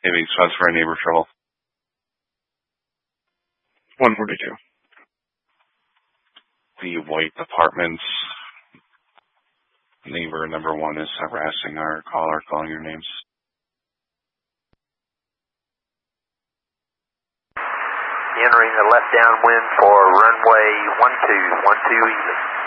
Maybe spots for a neighbor trouble. 142. The White Apartments. Neighbor number 1 is harassing our caller, calling your names. Entering the left downwind for runway 12 even.